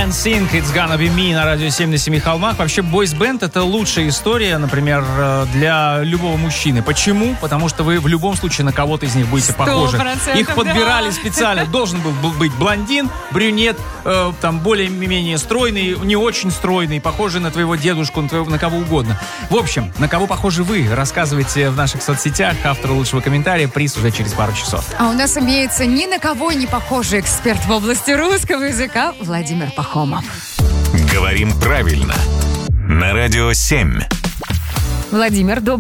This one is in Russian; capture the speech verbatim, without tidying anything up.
эн синк, It's Gonna Be Me на радио семь на семи холмах. Вообще, бойс-бенд — это лучшая история, например, для любого мужчины. Почему? Потому что вы в любом случае на кого-то из них будете похожи. Их подбирали да. специально. Должен был быть блондин, брюнет, э, там более-менее стройный, не очень стройный, похожий на твоего дедушку, на, твоего, на кого угодно. В общем, на кого похожи вы? Рассказывайте в наших соцсетях. Автору лучшего комментария приз уже через пару часов. А у нас имеется ни на кого не похожий эксперт в области русского языка Владимир Пахомов. Говорим правильно. На радио семь. Владимир, добрый